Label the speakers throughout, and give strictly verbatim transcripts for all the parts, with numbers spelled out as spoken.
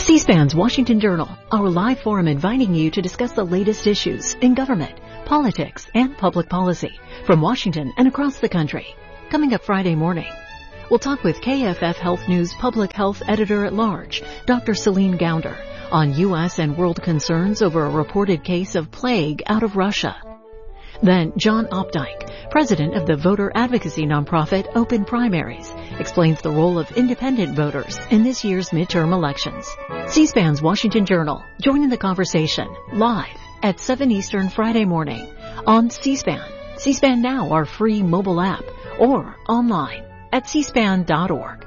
Speaker 1: C-SPAN's Washington Journal, our live forum inviting you to discuss the latest issues in government, politics, and public policy from Washington and across the country. Coming up Friday morning, we'll talk with K F F Health News Public Health Editor-at-Large, Doctor Celine Gounder, on U S and world concerns over a reported case of plague out of Russia. Then John Opdyke, president of the voter advocacy nonprofit Open Primaries, explains the role of independent voters in this year's midterm elections. C-SPAN's Washington Journal, join in the conversation live at seven Eastern Friday morning on C-SPAN, C-SPAN Now, our free mobile app, or online at c span dot org.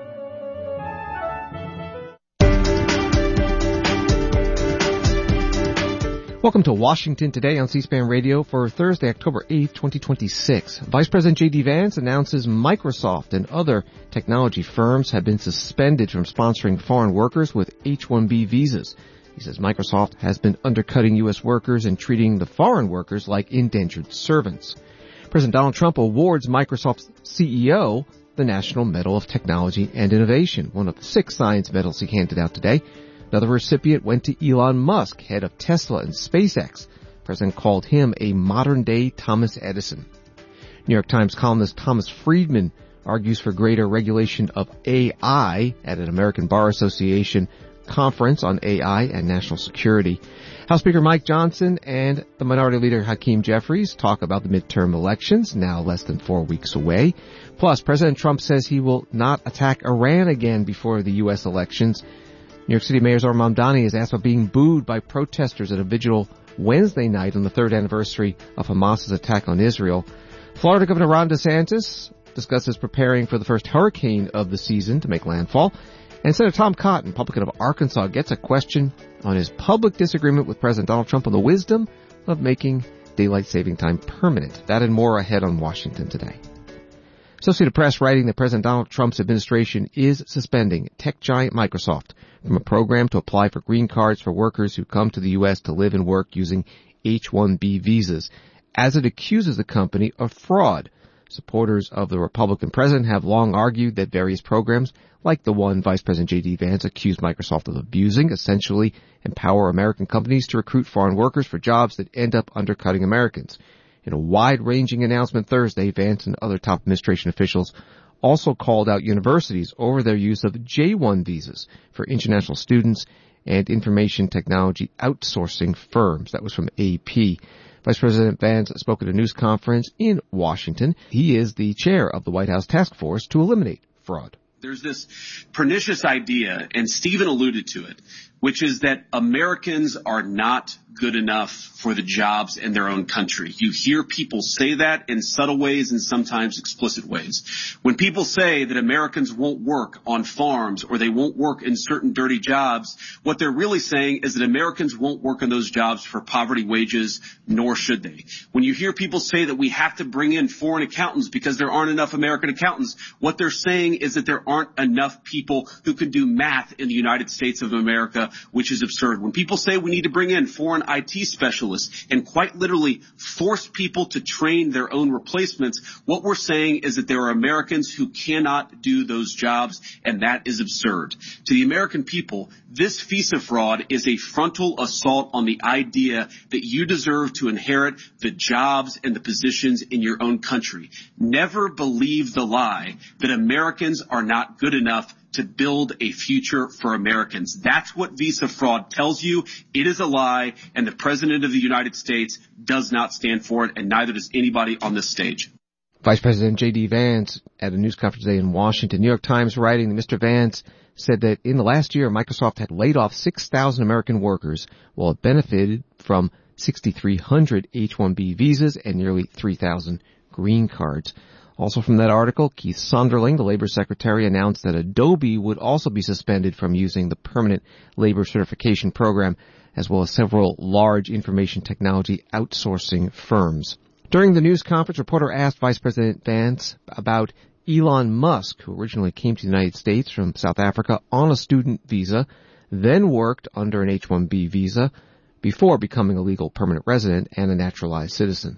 Speaker 2: Welcome to Washington Today on C-SPAN Radio for Thursday, October eighth, twenty twenty-six. Vice President J D. Vance announces Microsoft and other technology firms have been suspended from sponsoring foreign workers with H one B visas. He says Microsoft has been undercutting U S workers and treating the foreign workers like indentured servants. President Donald Trump awards Microsoft's C E O the National Medal of Technology and Innovation, one of the six science medals he handed out today. Another recipient went to Elon Musk, head of Tesla and SpaceX. The president called him a modern-day Thomas Edison. New York Times columnist Thomas Friedman argues for greater regulation of A I at an American Bar Association conference on A I and national security. House Speaker Mike Johnson and the Minority Leader Hakeem Jeffries talk about the midterm elections, now less than four weeks away. Plus, President Trump says he will not attack Iran again before the U S elections. New York City Mayor Zohar Mamdani is asked about being booed by protesters at a vigil Wednesday night on the third anniversary of Hamas's attack on Israel. Florida Governor Ron DeSantis discusses preparing for the first hurricane of the season to make landfall. And Senator Tom Cotton, Republican of Arkansas, gets a question on his public disagreement with President Donald Trump on the wisdom of making daylight saving time permanent. That and more ahead on Washington Today. Associated Press writing that President Donald Trump's administration is suspending tech giant Microsoft from a program to apply for green cards for workers who come to the U S to live and work using H one B visas, as it accuses the company of fraud. Supporters of the Republican president have long argued that various programs, like the one Vice President J D. Vance accused Microsoft of abusing, essentially empower American companies to recruit foreign workers for jobs that end up undercutting Americans. In a wide-ranging announcement Thursday, Vance and other top administration officials also called out universities over their use of J one visas for international students and information technology outsourcing firms. That was from A P. Vice President Vance spoke at a news conference in Washington. He is the chair of the White House task force to eliminate fraud.
Speaker 3: There's this pernicious idea, and Stephen alluded to it, which is that Americans are not good enough for the jobs in their own country. You hear people say that in subtle ways and sometimes explicit ways. When people say that Americans won't work on farms or they won't work in certain dirty jobs, what they're really saying is that Americans won't work in those jobs for poverty wages, nor should they. When you hear people say that we have to bring in foreign accountants because there aren't enough American accountants, what they're saying is that there aren't enough people who can do math in the United States of America, which is absurd. When people say we need to bring in foreign I T specialists and quite literally force people to train their own replacements, what we're saying is that there are Americans who cannot do those jobs, and that is absurd. To the American people, this visa fraud is a frontal assault on the idea that you deserve to inherit the jobs and the positions in your own country. Never believe the lie that Americans are not good enough to build a future for Americans. That's what visa fraud tells you. It is a lie, and the President of the United States does not stand for it, and neither does anybody on this stage.
Speaker 2: Vice President J D. Vance at a news conference today in Washington. New York Times writing that Mister Vance said that in the last year, Microsoft had laid off six thousand American workers while it benefited from six thousand three hundred H one B visas and nearly three thousand green cards. Also from that article, Keith Sonderling, the Labor Secretary, announced that Adobe would also be suspended from using the Permanent Labor Certification Program, as well as several large information technology outsourcing firms. During the news conference, reporter asked Vice President Vance about Elon Musk, who originally came to the United States from South Africa on a student visa, then worked under an H one B visa before becoming a legal permanent resident and a naturalized citizen.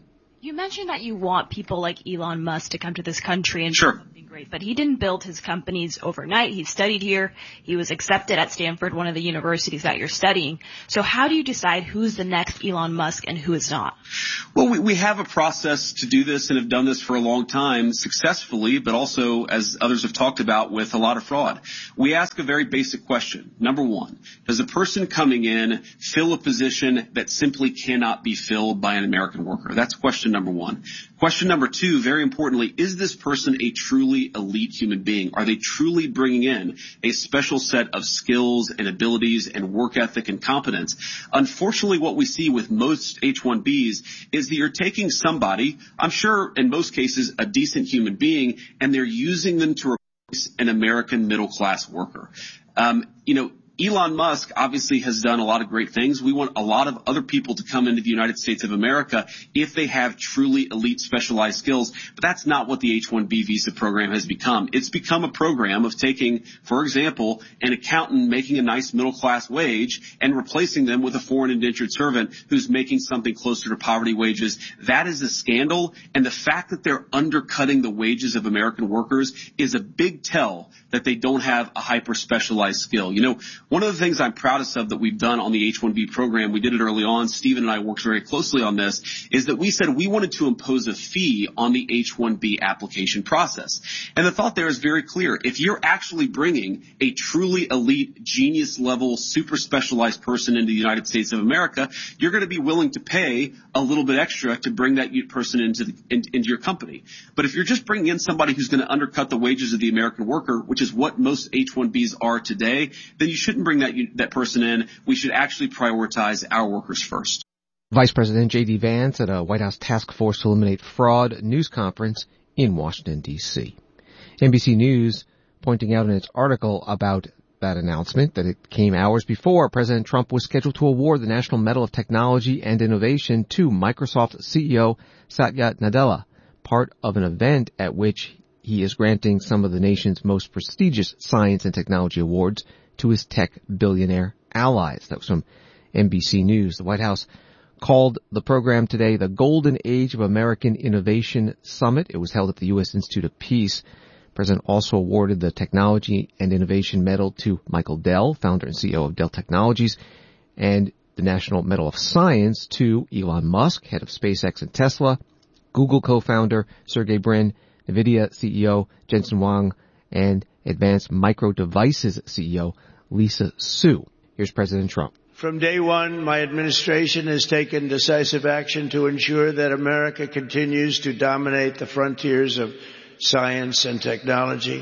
Speaker 4: You mentioned that you want people like Elon Musk to come to this country and
Speaker 3: sure.
Speaker 4: do something great, but he didn't build his companies overnight. He studied here. He was accepted at Stanford, one of the universities that you're studying. So how do you decide who's the next Elon Musk and who is not?
Speaker 3: Well, we, we have a process to do this and have done this for a long time successfully, but also, as others have talked about, with a lot of fraud. We ask a very basic question. Number one, does a person coming in fill a position that simply cannot be filled by an American worker? That's question number one. Question number two, very importantly, is this person a truly elite human being? Are they truly bringing in a special set of skills and abilities and work ethic and competence? Unfortunately, what we see with most H one Bs is that you're taking somebody, I'm sure in most cases a decent human being, and they're using them to replace an American middle class worker. Um, you know, Elon Musk obviously has done a lot of great things. We want a lot of other people to come into the United States of America if they have truly elite specialized skills. But that's not what the H one B visa program has become. It's become a program of taking, for example, an accountant making a nice middle class wage and replacing them with a foreign indentured servant who's making something closer to poverty wages. That is a scandal. And the fact that they're undercutting the wages of American workers is a big tell that they don't have a hyper specialized skill. You know, one of the things I'm proudest of that we've done on the H one B program, we did it early on, Stephen and I worked very closely on this, is that we said we wanted to impose a fee on the H one B application process. And the thought there is very clear. If you're actually bringing a truly elite, genius level, super specialized person into the United States of America, you're going to be willing to pay a little bit extra to bring that person into, the, in, into your company. But if you're just bringing in somebody who's going to undercut the wages of the American worker, which is what most H one Bs are today, then you shouldn't bring that that person in. We should actually prioritize our workers first.
Speaker 2: Vice President J D. Vance at a White House task force to eliminate fraud news conference in Washington, D C N B C News pointing out in its article about that announcement that it came hours before President Trump was scheduled to award the National Medal of Technology and Innovation to Microsoft C E O Satya Nadella, part of an event at which he is granting some of the nation's most prestigious science and technology awards to his tech billionaire allies. That was from N B C News. The White House called the program today the Golden Age of American Innovation Summit. It was held at the U S Institute of Peace. The President also awarded the Technology and Innovation Medal to Michael Dell, founder and C E O of Dell Technologies, and the National Medal of Science to Elon Musk, head of SpaceX and Tesla, Google co-founder Sergey Brin, NVIDIA C E O Jensen Huang, and Advanced Micro Devices C E O Lisa Su. Here's President Trump.
Speaker 5: From day one, my administration has taken decisive action to ensure that America continues to dominate the frontiers of science and technology.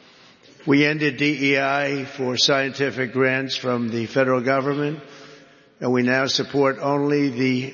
Speaker 5: We ended D E I for scientific grants from the federal government, and we now support only the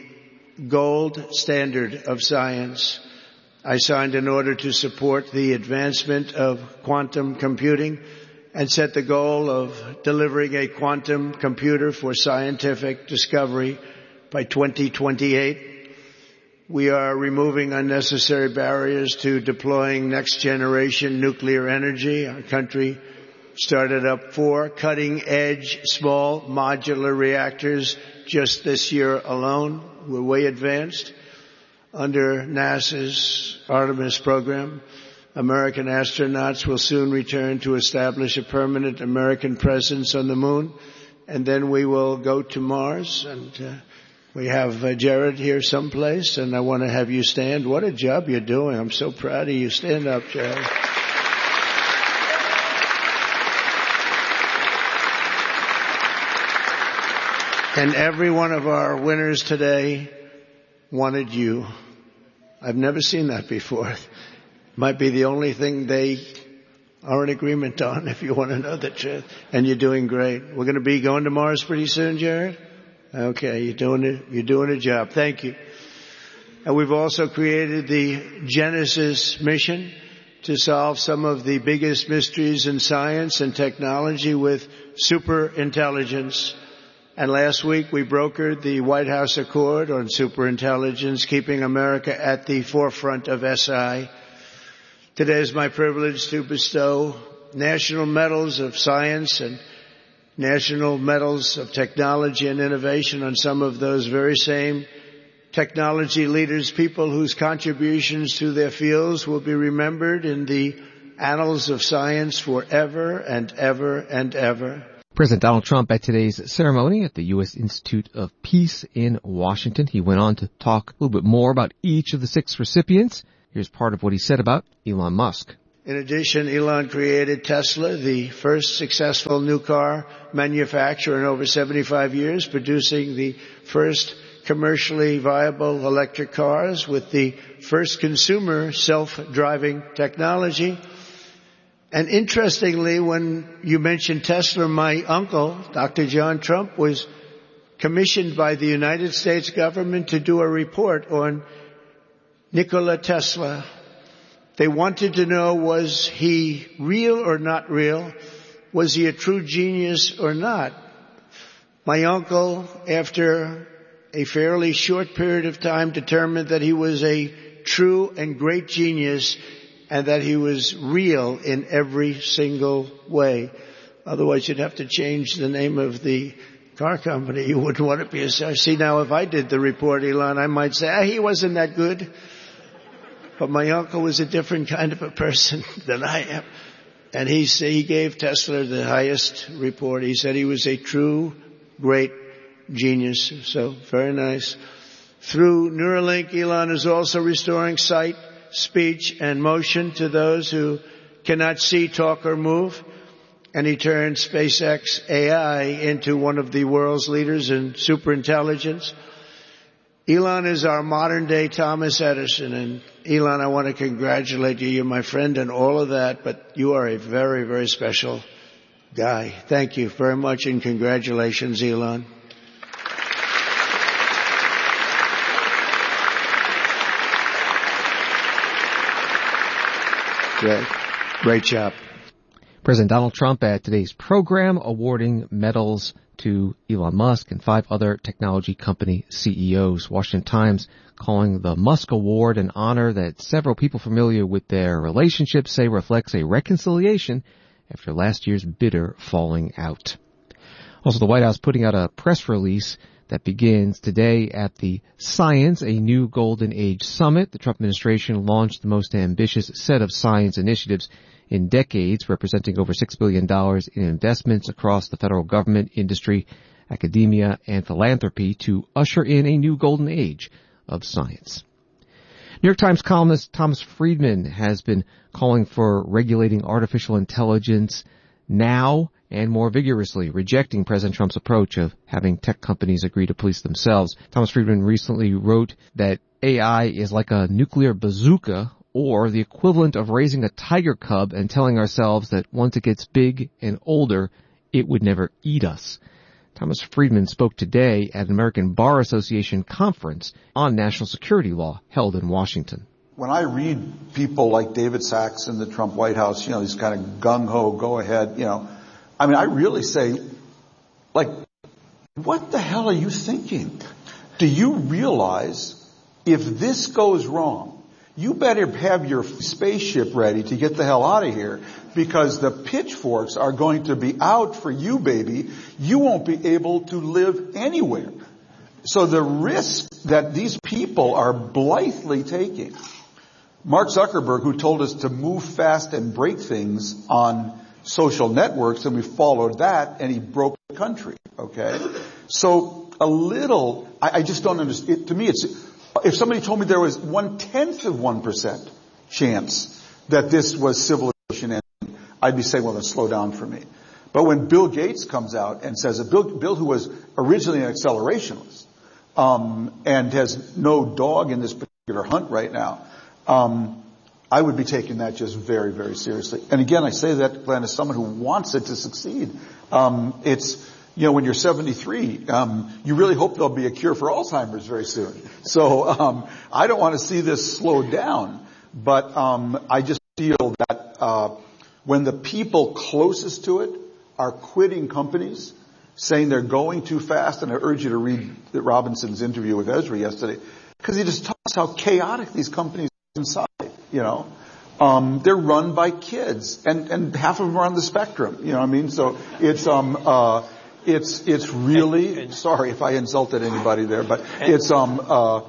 Speaker 5: gold standard of science. I signed an order to support the advancement of quantum computing and set the goal of delivering a quantum computer for scientific discovery by twenty twenty-eight. We are removing unnecessary barriers to deploying next-generation nuclear energy. Our country started up four cutting-edge small modular reactors just this year alone. We're way advanced. Under NASA's Artemis program, American astronauts will soon return to establish a permanent American presence on the moon, and then we will go to Mars. And uh, we have uh, Jared here someplace, and I want to have you stand. What a job you're doing. I'm so proud of you. Stand up, Jared. And every one of our winners today wanted you. I've never seen that before. Might be the only thing they are in agreement on, if you want to know the truth. And you're doing great. We're going to be going to Mars pretty soon, Jared? Okay, you're doing it. You're doing a job. Thank you. And we've also created the Genesis mission to solve some of the biggest mysteries in science and technology with super intelligence. And last week we brokered the White House Accord on superintelligence, keeping America at the forefront of S I. Today is my privilege to bestow national medals of science and national medals of technology and innovation on some of those very same technology leaders, people whose contributions to their fields will be remembered in the annals of science forever and ever and ever.
Speaker 2: President Donald Trump at today's ceremony at the U S Institute of Peace in Washington. He went on to talk a little bit more about each of the six recipients. Here's part of what he said about Elon Musk.
Speaker 5: In addition, Elon created Tesla, the first successful new car manufacturer in over seventy-five years, producing the first commercially viable electric cars with the first consumer self-driving technology. And interestingly, when you mentioned Tesla, my uncle, Doctor John Trump, was commissioned by the United States government to do a report on Nikola Tesla. They wanted to know, was he real or not real? Was he a true genius or not? My uncle, after a fairly short period of time, determined that he was a true and great genius and that he was real in every single way. Otherwise, you'd have to change the name of the car company. You wouldn't want to be a... See, now, if I did the report, Elon, I might say, ah, he wasn't that good. But my uncle was a different kind of a person than I am. And he, he gave Tesla the highest report. He said he was a true, great genius. So, very nice. Through Neuralink, Elon is also restoring sight, speech, and motion to those who cannot see, talk, or move. And he turned SpaceX A I into one of the world's leaders in superintelligence. Elon is our modern-day Thomas Edison. And Elon, I want to congratulate you. You're my friend and all of that, but you are a very, very special guy. Thank you very much, and congratulations, Elon. Great. Great job.
Speaker 2: President Donald Trump at today's program awarding medals to Elon Musk and five other technology company C E Os. Washington Times calling the Musk Award an honor that several people familiar with their relationship say reflects a reconciliation after last year's bitter falling out. Also, the White House putting out a press release that begins today at the Science, a New Golden Age Summit. The Trump administration launched the most ambitious set of science initiatives in decades, representing over six billion dollars in investments across the federal government, industry, academia, and philanthropy to usher in a new golden age of science. New York Times columnist Thomas Friedman has been calling for regulating artificial intelligence now and more vigorously, rejecting President Trump's approach of having tech companies agree to police themselves. Thomas Friedman recently wrote that A I is like a nuclear bazooka, or the equivalent of raising a tiger cub and telling ourselves that once it gets big and older, it would never eat us. Thomas Friedman spoke today at an American Bar Association conference on national security law held in Washington.
Speaker 6: When I read people like David Sachs in the Trump White House, you know, these kind of gung-ho, go ahead, you know, I mean, I really say, like, what the hell are you thinking? Do you realize if this goes wrong, you better have your spaceship ready to get the hell out of here, because the pitchforks are going to be out for you, baby. You won't be able to live anywhere. So the risk that these people are blithely taking, Mark Zuckerberg, who told us to move fast and break things on social networks, and we followed that, and he broke the country, okay? So a little, I, I just don't understand. It, to me, it's, if somebody told me there was one-tenth of one percent chance that this was civilization ending, I'd be saying, well, then slow down for me. But when Bill Gates comes out and says, Bill, Bill who was originally an accelerationist, um, and has no dog in this particular hunt right now, um, I would be taking that just very, very seriously. And again, I say that, Glenn, as someone who wants it to succeed. Um, it's, you know, when you're seventy-three, um, you really hope there'll be a cure for Alzheimer's very soon. So, um, I don't want to see this slow down, but, um, I just feel that, uh, when the people closest to it are quitting companies, saying they're going too fast, and I urge you to read Robinson's interview with Ezra yesterday, because he just talks how chaotic these companies are inside. You know, um, they're run by kids, and, and half of them are on the spectrum. You know what I mean? So it's, um, uh, it's, it's really, sorry if I insulted anybody there, but it's, um, uh,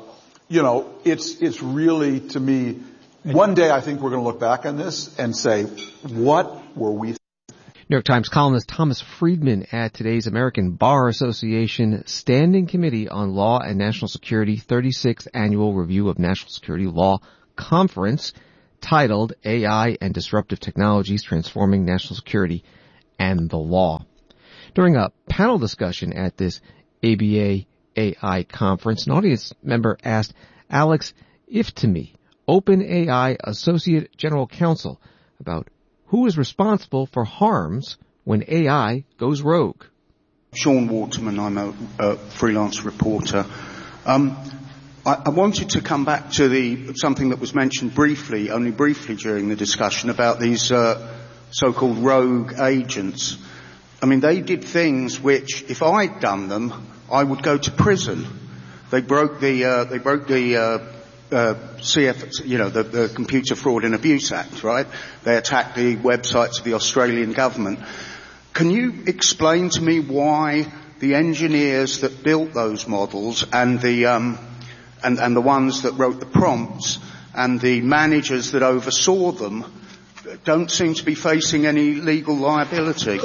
Speaker 6: you know, it's, it's really, to me, one day I think we're going to look back on this and say, what were we?
Speaker 2: New York Times columnist Thomas Friedman at today's American Bar Association Standing Committee on Law and National Security thirty-sixth Annual Review of National Security Law Conference titled A I and Disruptive Technologies Transforming National Security and the Law. During a panel discussion at this A B A A I conference, an audience member asked Alex Iftemi, OpenAI Associate General Counsel, about who is responsible for harms when A I goes rogue.
Speaker 7: Sean Waterman, I'm a, a freelance reporter. Um, I, I wanted to come back to the something that was mentioned briefly, only briefly during the discussion about these uh, so-called rogue agents. I mean, they did things which, if I'd done them, I would go to prison. They broke the uh, they broke the uh, Uh, C F, you know, the, the Computer Fraud and Abuse Act, right? They attacked the websites of the Australian government. Can you explain to me why the engineers that built those models and the um, and, and the ones that wrote the prompts and the managers that oversaw them don't seem to be facing any legal liability?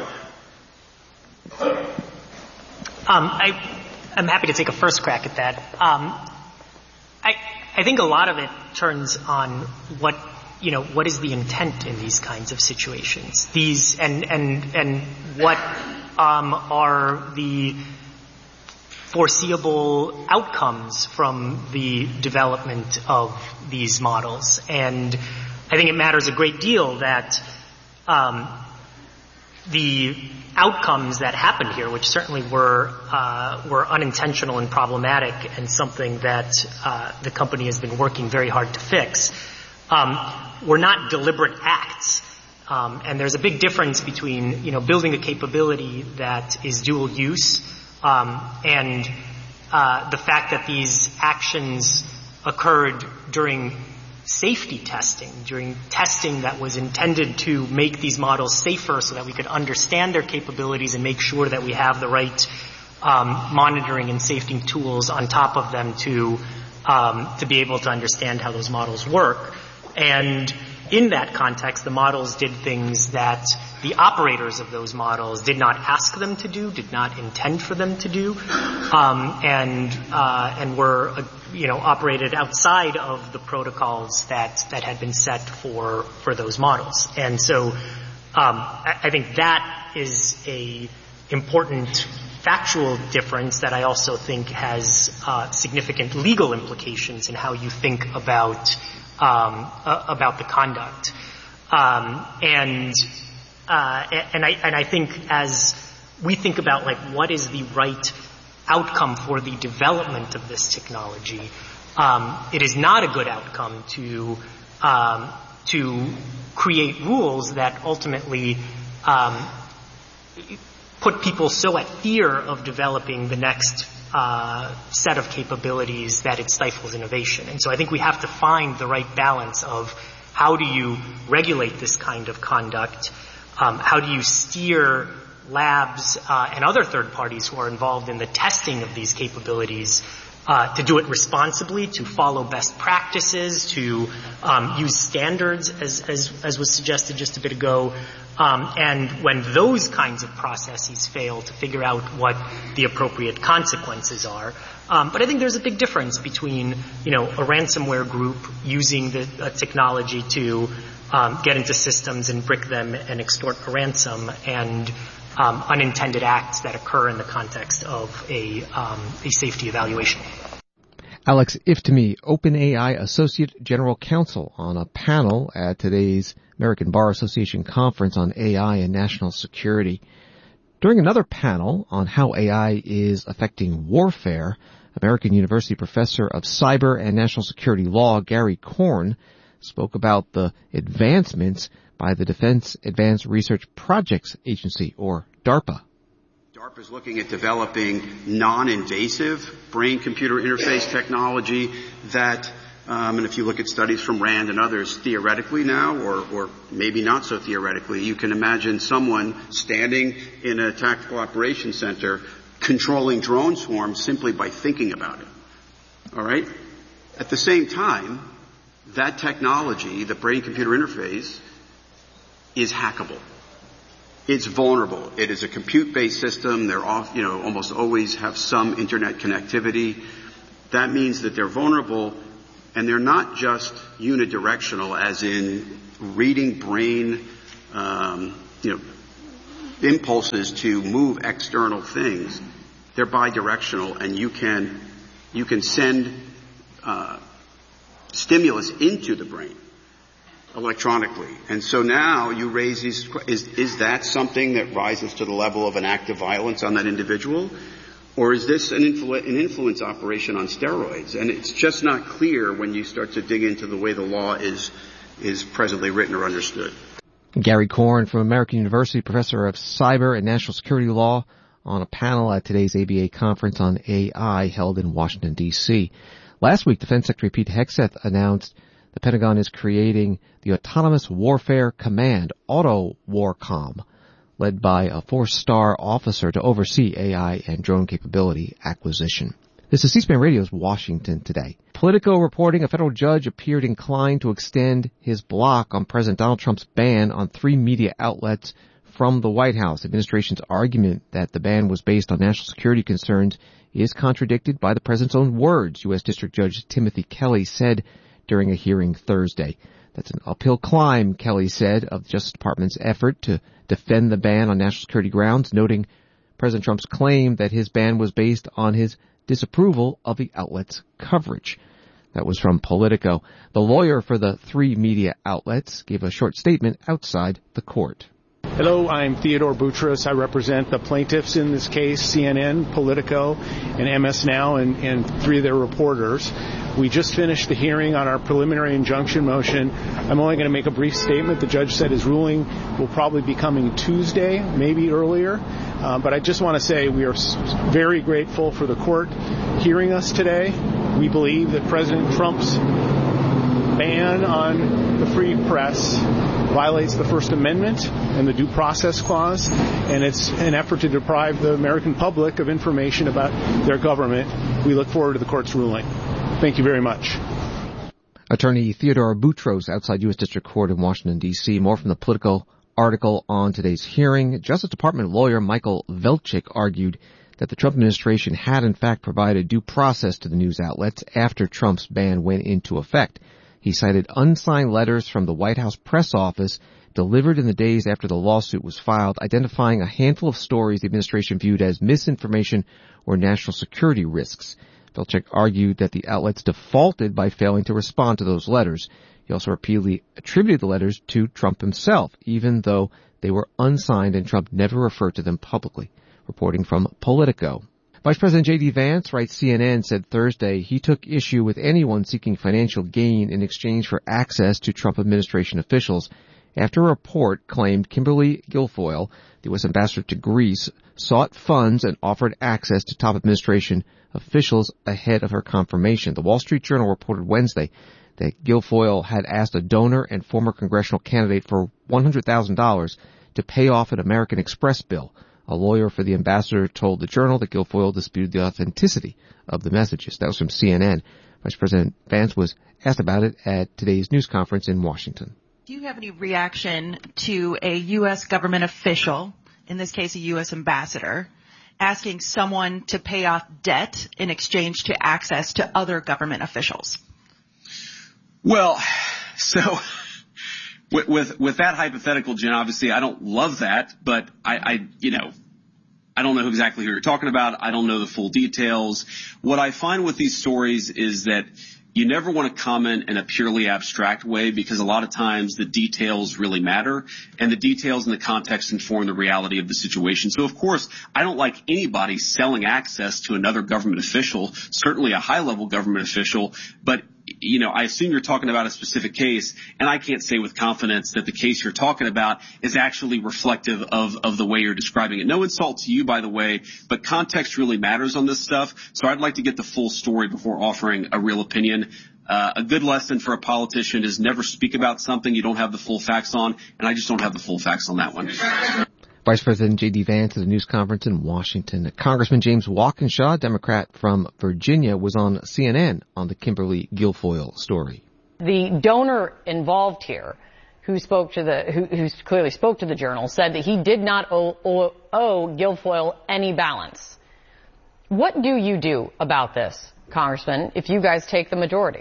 Speaker 8: Um, I, I'm happy to take a first crack at that. Um, I, I think a lot of it turns on what, you know, what is the intent in these kinds of situations. These, and, and, and what, um, are the foreseeable outcomes from the development of these models. And I think it matters a great deal that, um, the outcomes that happened here, which certainly were uh, were unintentional and problematic, and something that uh, the company has been working very hard to fix, um, were not deliberate acts. Um, and there's a big difference between, you know, building a capability that is dual use um, and uh, the fact that these actions occurred during safety testing, during testing that was intended to make these models safer so that we could understand their capabilities and make sure that we have the right um, monitoring and safety tools on top of them to um, to be able to understand how those models work. And in that context, the models did things that the operators of those models did not ask them to do, did not intend for them to do, um, and uh, and were uh, you know operated outside of the protocols that that had been set for for those models. And so um, I, I think that is a important factual difference that I also think has uh, significant legal implications in how you think about um, uh, about the conduct. Um, and uh, and I and I think as we think about like what is the right outcome for the development of this technology, um, it is not a good outcome to um, to create rules that ultimately um, put people so at fear of developing the next uh, set of capabilities that it stifles innovation. And so I think we have to find the right balance of how do you regulate this kind of conduct, um, how do you steer labs uh, and other third parties who are involved in the testing of these capabilities uh, to do it responsibly, to follow best practices, to um, use standards, as, as, as was suggested just a bit ago. Um, and when those kinds of processes fail, to figure out what the appropriate consequences are. Um, but I think there's a big difference between, you know, a ransomware group using the uh, technology to um, get into systems and brick them and extort a ransom, and um, unintended acts that occur in the context of a, um, a safety evaluation.
Speaker 2: Alex Iftemi, OpenAI Associate General Counsel, on a panel at today's American Bar Association conference on A I and national security. During another panel on how A I is affecting warfare, American University professor of cyber and national security law Gary Korn spoke about the advancements by the Defense Advanced Research Projects Agency, or DARPA.
Speaker 9: DARPA is looking at developing non-invasive brain-computer interface technology that, um, and if you look at studies from RAND and others, theoretically now, or, or maybe not so theoretically, you can imagine someone standing in a tactical operations center controlling drone swarms simply by thinking about it. All right? At the same time, that technology, the brain-computer interface, is hackable. It's vulnerable. It is a compute-based system. They're off, you know, almost always have some internet connectivity. That means that they're vulnerable, and they're not just unidirectional, as in reading brain, um, you know, impulses to move external things. They're bidirectional, and you can you can send uh, stimulus into the brain electronically. And so now you raise these, is, is that something that rises to the level of an act of violence on that individual? Or is this an, influ- an influence operation on steroids? And it's just not clear when you start to dig into the way the law is, is presently written or understood.
Speaker 2: Gary Korn from American University, professor of cyber and national security law, on a panel at today's A B A conference on A I held in Washington, D C. Last week, Defense Secretary Pete Hegseth announced the Pentagon is creating the Autonomous Warfare Command, AutoWarCom, led by a four-star officer to oversee A I and drone capability acquisition. This is C-SPAN Radio's Washington Today. Politico reporting a federal judge appeared inclined to extend his block on President Donald Trump's ban on three media outlets from the White House. The administration's argument that the ban was based on national security concerns is contradicted by the president's own words, U S District Judge Timothy Kelly said during a hearing Thursday. That's an uphill climb, Kelly said, of the Justice Department's effort to defend the ban on national security grounds, noting President Trump's claim that his ban was based on his disapproval of the outlet's coverage. That was from Politico. The lawyer for the three media outlets gave a short statement outside the court.
Speaker 10: Hello, I'm Theodore Boutros. I represent the plaintiffs in this case, C N N, Politico, and M S Now, and, and three of their reporters. We just finished the hearing on our preliminary injunction motion. I'm only going to make a brief statement. The judge said his ruling will probably be coming Tuesday, maybe earlier. Uh, but I just want to say we are very grateful for the court hearing us today. We believe that President Trump's ban on the free press violates the First Amendment and the Due Process Clause, and it's an effort to deprive the American public of information about their government. We look forward to the court's ruling. Thank you very much.
Speaker 2: Attorney Theodore Boutros outside U S District Court in Washington, D C. More from the Politico article on today's hearing. Justice Department lawyer Michael Velchick argued that the Trump administration had in fact provided due process to the news outlets after Trump's ban went into effect. He cited unsigned letters from the White House press office delivered in the days after the lawsuit was filed, identifying a handful of stories the administration viewed as misinformation or national security risks. Velchick argued that the outlets defaulted by failing to respond to those letters. He also repeatedly attributed the letters to Trump himself, even though they were unsigned and Trump never referred to them publicly. Reporting from Politico. Vice President J D. Vance, writes C N N, said Thursday he took issue with anyone seeking financial gain in exchange for access to Trump administration officials after a report claimed Kimberly Guilfoyle, the U S ambassador to Greece, sought funds and offered access to top administration officials ahead of her confirmation. The Wall Street Journal reported Wednesday that Guilfoyle had asked a donor and former congressional candidate for one hundred thousand dollars to pay off an American Express bill. A lawyer for the ambassador told the Journal that Guilfoyle disputed the authenticity of the messages. That was from C N N. Vice President Vance was asked about it at today's news conference in Washington.
Speaker 11: Do you have any reaction to a U S government official, in this case a U S ambassador, asking someone to pay off debt in exchange to access to other government officials?
Speaker 3: Well, so with, with, with that hypothetical, Jen, obviously I don't love that, but I, I, you know, I don't know exactly who you're talking about. I don't know the full details. What I find with these stories is that you never want to comment in a purely abstract way because a lot of times the details really matter and the details and the context inform the reality of the situation. So, of course, I don't like anybody selling access to another government official, certainly a high-level government official, but you know, I assume you're talking about a specific case, and I can't say with confidence that the case you're talking about is actually reflective of, of the way you're describing it. No insult to you, by the way, but context really matters on this stuff, so I'd like to get the full story before offering a real opinion. Uh, a good lesson for a politician is never speak about something you don't have the full facts on, and I just don't have the full facts on that one.
Speaker 2: Vice President J D. Vance at a news conference in Washington. Congressman James Walkinshaw, Democrat from Virginia, was on C N N on the Kimberly Guilfoyle story.
Speaker 12: The donor involved here, who spoke to the, who, who clearly spoke to the Journal, said that he did not owe, owe, owe Guilfoyle any balance. What do you do about this, Congressman, if you guys take the majority?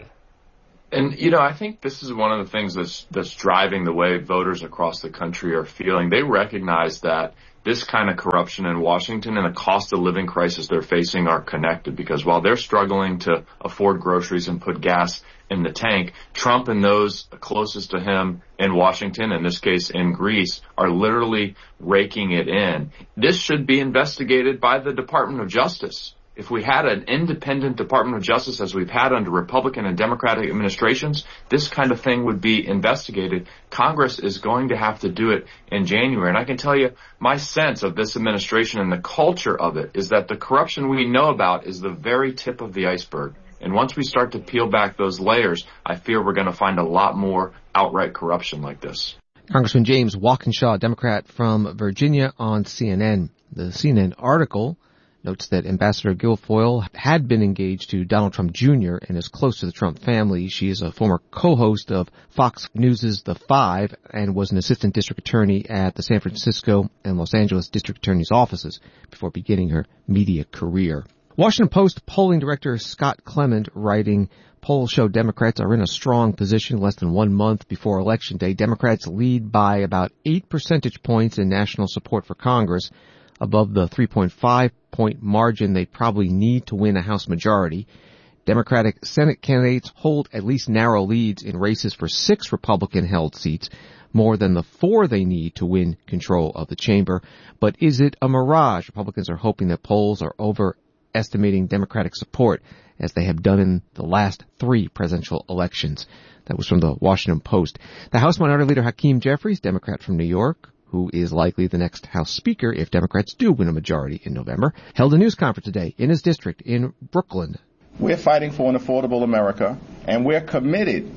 Speaker 13: And, you know, I think this is one of the things that's, that's driving the way voters across the country are feeling. They recognize that this kind of corruption in Washington and the cost of living crisis they're facing are connected, because while they're struggling to afford groceries and put gas in the tank, Trump and those closest to him in Washington, in this case in Greece, are literally raking it in. This should be investigated by the Department of Justice. If we had an independent Department of Justice, as we've had under Republican and Democratic administrations, this kind of thing would be investigated. Congress is going to have to do it in January. And I can tell you, my sense of this administration and the culture of it is that the corruption we know about is the very tip of the iceberg. And once we start to peel back those layers, I fear we're going to find a lot more outright corruption like this.
Speaker 2: Congressman James Walkinshaw, Democrat from Virginia, on C N N. The C N N article notes that Ambassador Guilfoyle had been engaged to Donald Trump Junior and is close to the Trump family. She is a former co-host of Fox News' The Five and was an assistant district attorney at the San Francisco and Los Angeles district attorney's offices before beginning her media career. Washington Post polling director Scott Clement writing, polls show Democrats are in a strong position less than one month before Election Day. Democrats lead by about eight percentage points in national support for Congress, above the three point five point margin they probably need to win a House majority. Democratic Senate candidates hold at least narrow leads in races for six Republican-held seats, more than the four they need to win control of the chamber. But is it a mirage? Republicans are hoping that polls are overestimating Democratic support, as they have done in the last three presidential elections. That was from the Washington Post. The House Minority Leader Hakeem Jeffries, Democrat from New York, who is likely the next House Speaker if Democrats do win a majority in November, held a news conference today in his district in Brooklyn.
Speaker 14: We're fighting for an affordable America, and we're committed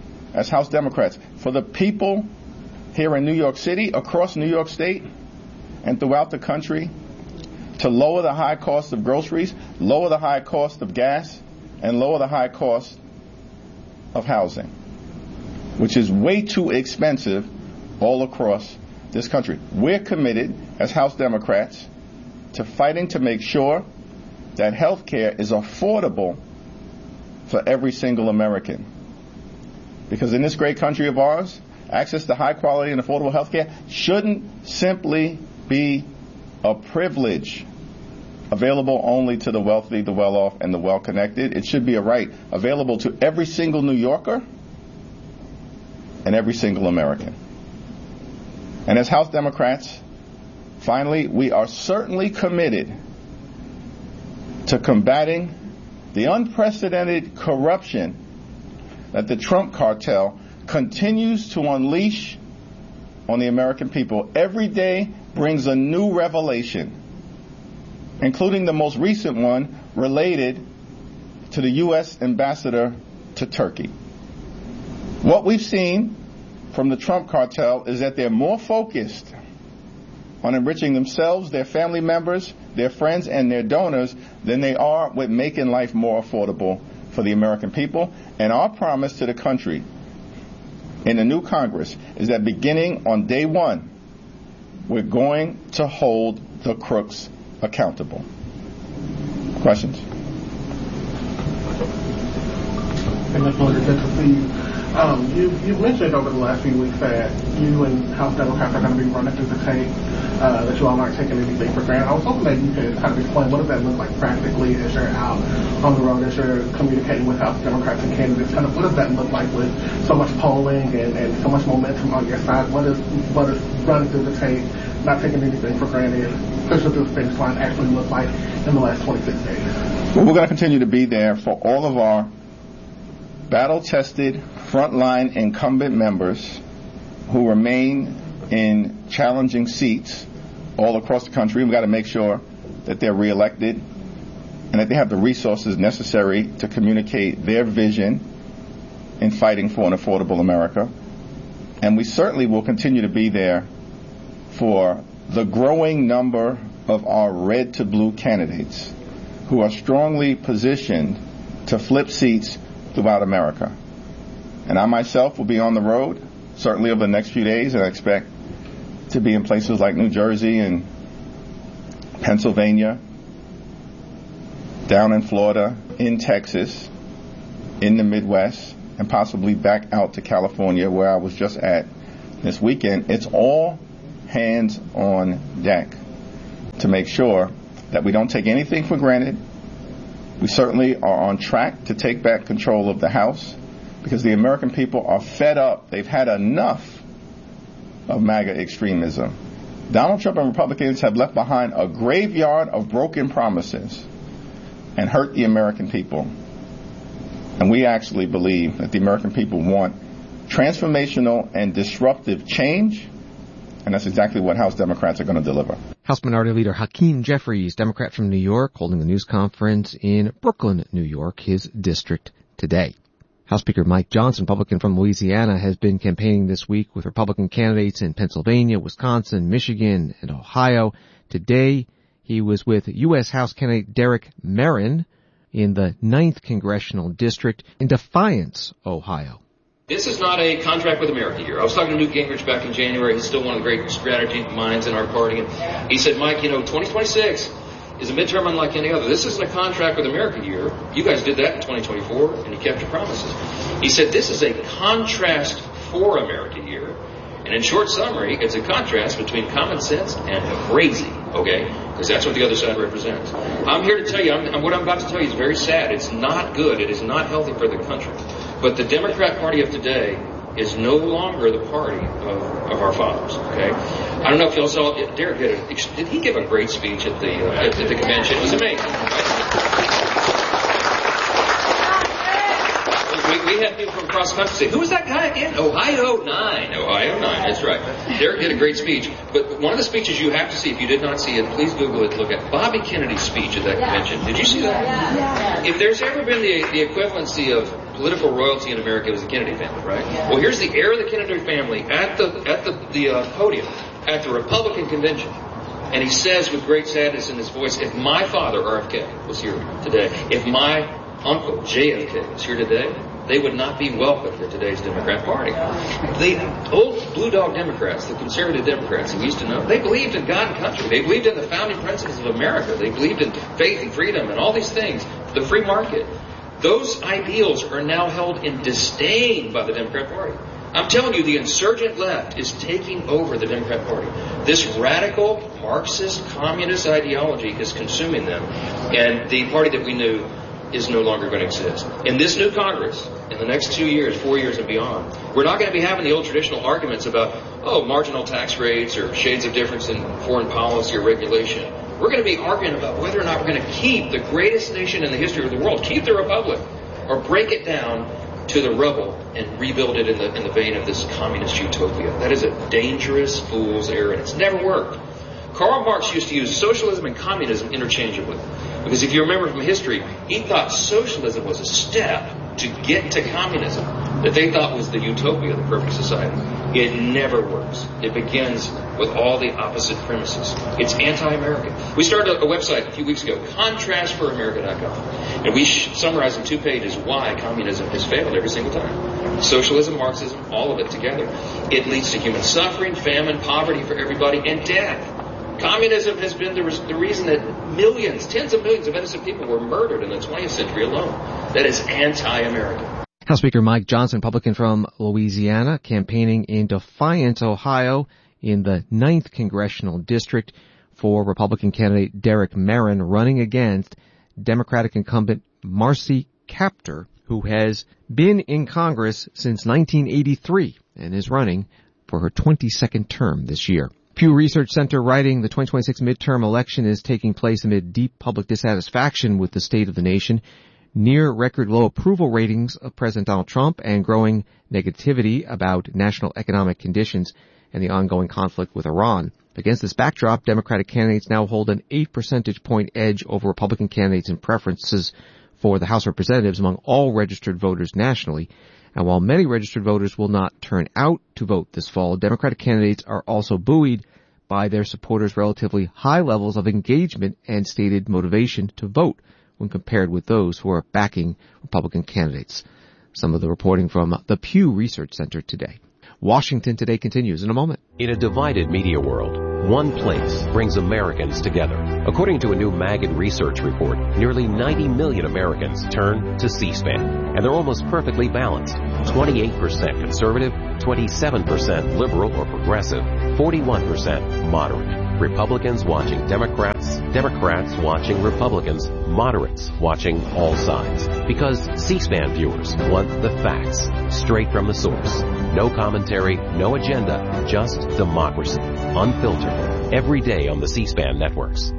Speaker 14: as House Democrats for the people here in New York City, across New York State, and throughout the country to lower the high cost of groceries, lower the high cost of gas, and lower the high cost of housing, which is way too expensive all across this country. We're committed as House Democrats to fighting to make sure that health care is affordable for every single American. Because in this great country of ours, access to high quality and affordable health care shouldn't simply be a privilege available only to the wealthy, the well-off, and the well-connected. It should be a right available to every single New Yorker and every single American. And as House Democrats, finally, we are certainly committed to combating the unprecedented corruption that the Trump cartel continues to unleash on the American people. Every day brings a new revelation, including the most recent one related to the U S ambassador to Turkey. What we've seen from the Trump cartel is that they're more focused on enriching themselves, their family members, their friends, and their donors than they are with making life more affordable for the American people. And our promise to the country in the new Congress is that beginning on day one, we're going to hold the crooks accountable. Questions?
Speaker 15: Um, you, you've mentioned over the last few weeks that you and House Democrats are going to be running through the tape, uh, that you all aren't taking anything for granted. I was hoping that you could kind of explain what does that look like practically as you're out on the road, as you're communicating with House Democrats and candidates. Kind of what does that look like with so much polling and, and so much momentum on your side? What is, what is running through the tape, not taking anything for granted, pushing through the finish line actually look like in the last twenty-six days?
Speaker 14: Well, we're going to continue to be there for all of our battle-tested, frontline incumbent members who remain in challenging seats all across the country. We've got to make sure that they're reelected and that they have the resources necessary to communicate their vision in fighting for an affordable America. And we certainly will continue to be there for the growing number of our red to blue candidates who are strongly positioned to flip seats throughout America. And I myself will be on the road, certainly over the next few days, and I expect to be in places like New Jersey and Pennsylvania, down in Florida, in Texas, in the Midwest, and possibly back out to California, where I was just at this weekend. It's all hands on deck to make sure that we don't take anything for granted. We certainly are on track to take back control of the House because the American people are fed up. They've had enough of MAGA extremism. Donald Trump and Republicans have left behind a graveyard of broken promises and hurt the American people. And we actually believe that the American people want transformational and disruptive change, and that's exactly what House Democrats are going to deliver.
Speaker 2: House Minority Leader Hakeem Jeffries, Democrat from New York, holding a news conference in Brooklyn, New York, his district today. House Speaker Mike Johnson, Republican from Louisiana, has been campaigning this week with Republican candidates in Pennsylvania, Wisconsin, Michigan, and Ohio. Today, he was with U S House candidate Derek Merrin in the ninth Congressional District in Defiance, Ohio.
Speaker 16: This is not a contract with America year. I was talking to Newt Gingrich back in January. He's still one of the great strategy minds in our party. And he said, Mike, you know, twenty twenty-six is a midterm unlike any other. This isn't a contract with America year. You guys did that in twenty twenty-four, and you kept your promises. He said, this is a contrast for America year. And in short summary, it's a contrast between common sense and crazy, okay? Because that's what the other side represents. I'm here to tell you, I'm, what I'm about to tell you is very sad. It's not good. It is not healthy for the country. But the Democrat Party of today is no longer the party of, of our fathers, okay? I don't know if y'all saw, Derek did, a, did he give a great speech at the, uh, at, at the convention? It was amazing, right? We, we had people from across the country say, who was that guy again? Ohio nine. Ohio nine, that's right. Derek did a great speech. But one of the speeches you have to see, if you did not see it, please Google it, look at Bobby Kennedy's speech at that convention. Did you see that? Yeah. If there's ever been the, the equivalency of political royalty in America, it was the Kennedy family, right? Yeah. Well, here's the heir of the Kennedy family at the at the, the uh, podium at the Republican convention. And he says with great sadness in his voice, if my father, R F K, was here today, if my uncle, J F K, was here today, they would not be welcome to today's Democrat Party. The old blue dog Democrats, the conservative Democrats that we used to know, they believed in God and country. They believed in the founding principles of America. They believed in faith and freedom and all these things, the free market. Those ideals are now held in disdain by the Democrat Party. I'm telling you, the insurgent left is taking over the Democrat Party. This radical Marxist communist ideology is consuming them, and the party that we knew is no longer going to exist. In this new Congress, in the next two years, four years and beyond, we're not going to be having the old traditional arguments about, oh, marginal tax rates or shades of difference in foreign policy or regulation. We're going to be arguing about whether or not we're going to keep the greatest nation in the history of the world, keep the republic, or break it down to the rubble and rebuild it in the in the vein of this communist utopia. That is a dangerous fool's errand, and it's never worked. Karl Marx used to use socialism and communism interchangeably. Because if you remember from history, he thought socialism was a step to get to communism that they thought was the utopia, the perfect society. It never works. It begins with all the opposite premises. It's anti-American. We started a website a few weeks ago, contrast for america dot com. And we summarize in two pages why communism has failed every single time. Socialism, Marxism, all of it together. It leads to human suffering, famine, poverty for everybody, and death. Communism has been the, re- the reason that millions, tens of millions of innocent people were murdered in the twentieth century alone. That is anti-American.
Speaker 2: House Speaker Mike Johnson, Republican from Louisiana, campaigning in Defiance, Ohio, in the ninth Congressional District for Republican candidate Derek Merrin, running against Democratic incumbent Marcy Kaptur, who has been in Congress since nineteen eighty-three and is running for her twenty-second term this year. Pew Research Center writing the twenty twenty-six midterm election is taking place amid deep public dissatisfaction with the state of the nation, near record low approval ratings of President Donald Trump, and growing negativity about national economic conditions and the ongoing conflict with Iran. Against this backdrop, Democratic candidates now hold an eight percentage point edge over Republican candidates in preferences for the House of Representatives among all registered voters nationally. And while many registered voters will not turn out to vote this fall, Democratic candidates are also buoyed by their supporters' relatively high levels of engagement and stated motivation to vote when compared with those who are backing Republican candidates. Some of the reporting from the Pew Research Center today. Washington Today continues in a moment.
Speaker 17: In a divided media world, one place brings Americans together. According to a new Magid research report, nearly ninety million Americans turn to C-SPAN, and they're almost perfectly balanced. twenty-eight percent conservative, twenty-seven percent liberal or progressive, forty-one percent moderate. Republicans watching Democrats, Democrats watching Republicans, moderates watching all sides. Because C-SPAN viewers want the facts, straight from the source. No commentary, no agenda, just democracy. Unfiltered. Every day on the C-SPAN networks.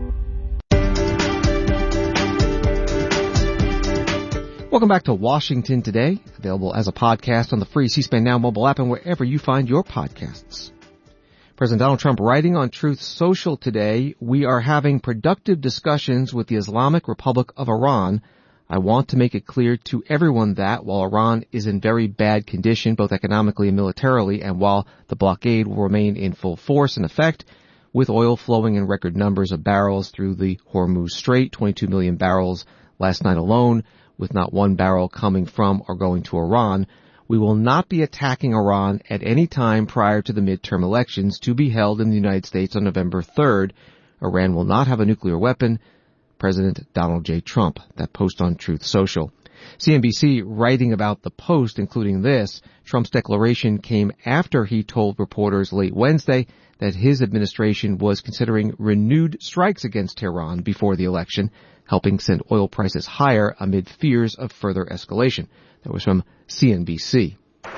Speaker 2: Welcome back to Washington Today, available as a podcast on the free C-SPAN Now mobile app and wherever you find your podcasts. President Donald Trump writing on Truth Social today, we are having productive discussions with the Islamic Republic of Iran. I want to make it clear to everyone that while Iran is in very bad condition, both economically and militarily, and while the blockade will remain in full force and effect, with oil flowing in record numbers of barrels through the Hormuz Strait, twenty-two million barrels last night alone, with not one barrel coming from or going to Iran, we will not be attacking Iran at any time prior to the midterm elections to be held in the United States on November third. Iran will not have a nuclear weapon. President Donald J. Trump. That post on Truth Social. C N B C writing about the post, including this, Trump's declaration came after he told reporters late Wednesday that his administration was considering renewed strikes against Tehran before the election, helping send oil prices higher amid fears of further escalation. That was from C N B C.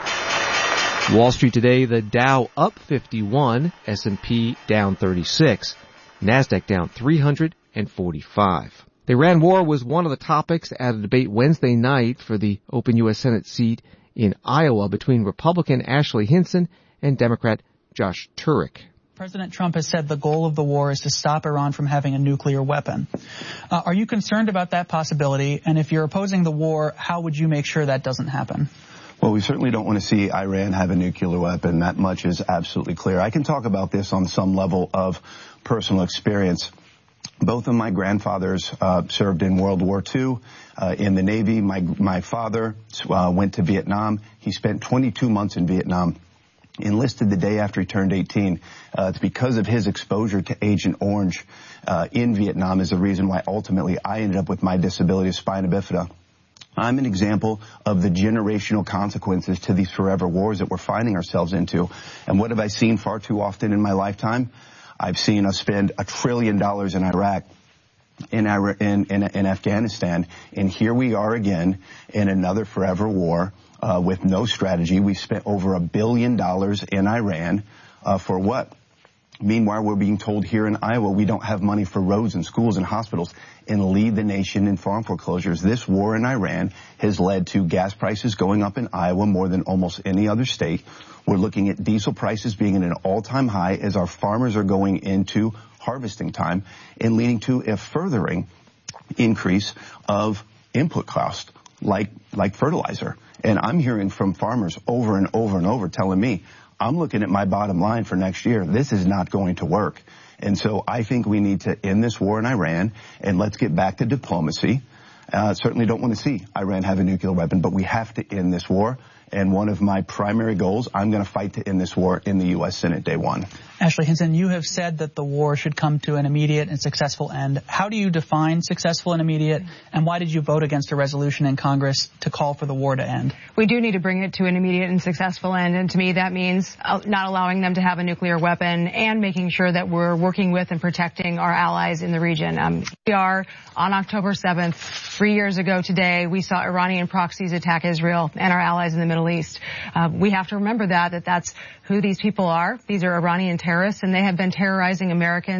Speaker 2: Wall Street today, the Dow up fifty-one, S and P down thirty-six, NASDAQ down three hundred forty-five. The Iran war was one of the topics at a debate Wednesday night for the open U S Senate seat in Iowa between Republican Ashley Hinson and Democrat Josh Turek.
Speaker 18: President Trump has said the goal of the war is to stop Iran from having a nuclear weapon. Uh, are you concerned about that possibility? And if you're opposing the war, how would you make sure that doesn't happen?
Speaker 19: Well, we certainly don't want to see Iran have a nuclear weapon. That much is absolutely clear. I can talk about this on some level of personal experience. Both of my grandfathers uh, served in World War Two uh, in the Navy. My my father uh, went to Vietnam. He spent twenty-two months in Vietnam. Enlisted the day after he turned eighteen. Uh, it's because of his exposure to Agent Orange uh, in Vietnam is the reason why ultimately I ended up with my disability of spina bifida. I'm an example of the generational consequences to these forever wars that we're finding ourselves into. And what have I seen far too often in my lifetime? I've seen us spend a trillion dollars in Iraq, in, in, in, in Afghanistan, and here we are again in another forever war. Uh, with no strategy. We spent over a billion dollars in Iran uh, for what? Meanwhile, we're being told here in Iowa we don't have money for roads and schools and hospitals and lead the nation in farm foreclosures. This war in Iran has led to gas prices going up in Iowa more than almost any other state. We're looking at diesel prices being at an all-time high as our farmers are going into harvesting time and leading to a furthering increase of input cost like like fertilizer. And I'm hearing from farmers over and over and over telling me, I'm looking at my bottom line for next year. This is not going to work. And so I think we need to end this war in Iran and let's get back to diplomacy. Uh, certainly don't want to see Iran have a nuclear weapon, but we have to end this war. And one of my primary goals, I'm going to fight to end this war in the U S Senate day one.
Speaker 18: Ashley Hinson, you have said that the war should come to an immediate and successful end. How do you define successful and immediate, and why did you vote against a resolution in Congress to call for the war to end?
Speaker 20: We do need to bring it to an immediate and successful end, and to me that means not allowing them to have a nuclear weapon and making sure that we're working with and protecting our allies in the region. Um, we are, on October seventh, three years ago today, we saw Iranian proxies attack Israel and our allies in the Middle East. Uh, we have to remember that, that that's who these people are. These are Iranian terrorists, and they have been terrorizing Americans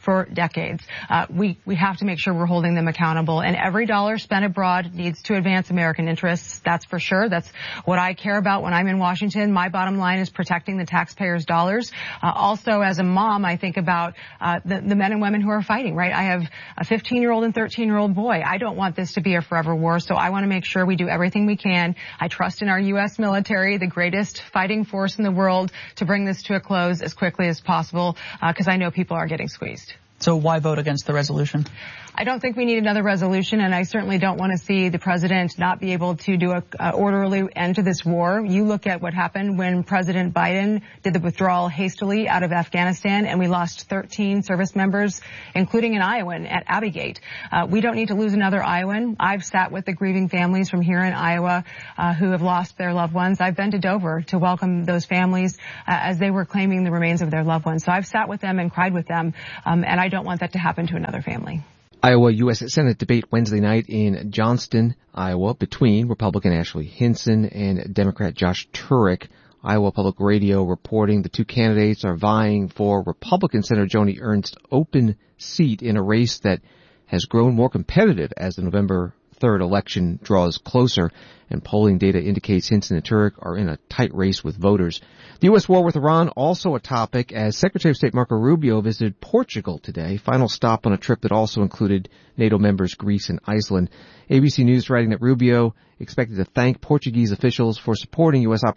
Speaker 20: for decades. Uh, we, we have to make sure we're holding them accountable. And every dollar spent abroad needs to advance American interests. That's for sure. That's what I care about when I'm in Washington. My bottom line is protecting the taxpayers' dollars. Uh, also, as a mom, I think about uh, the, the men and women who are fighting, right? I have a fifteen-year-old and thirteen-year-old boy. I don't want this to be a forever war, so I want to make sure we do everything we can. I trust in our U S military, the greatest fighting force in the world, to bring this to a close as quickly as possible, because uh, I know people are getting squeezed.
Speaker 18: So why vote against the resolution?
Speaker 20: I don't think we need another resolution, and I certainly don't want to see the president not be able to do a, a orderly end to this war. You look at what happened when President Biden did the withdrawal hastily out of Afghanistan, and we lost thirteen service members, including an Iowan at Abbey Gate. Uh, we don't need to lose another Iowan. I've sat with the grieving families from here in Iowa uh, who have lost their loved ones. I've been to Dover to welcome those families uh, as they were claiming the remains of their loved ones. So I've sat with them and cried with them, um, and I don't want that to happen to another family.
Speaker 2: Iowa U S Senate debate Wednesday night in Johnston, Iowa, between Republican Ashley Hinson and Democrat Josh Turek. Iowa Public Radio reporting the two candidates are vying for Republican Senator Joni Ernst's open seat in a race that has grown more competitive as the November third election draws closer, and polling data indicates Hinson and Turek are in a tight race with voters. The U S war with Iran also a topic as Secretary of State Marco Rubio visited Portugal today, final stop on a trip that also included NATO members Greece and Iceland. A B C News writing that Rubio expected to thank Portuguese officials for supporting U S operations